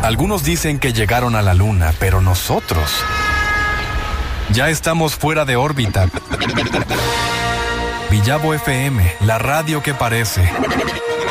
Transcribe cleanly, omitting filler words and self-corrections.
Algunos dicen que llegaron a la luna, pero nosotros ya estamos fuera de órbita. Villavo FM, la radio que parece.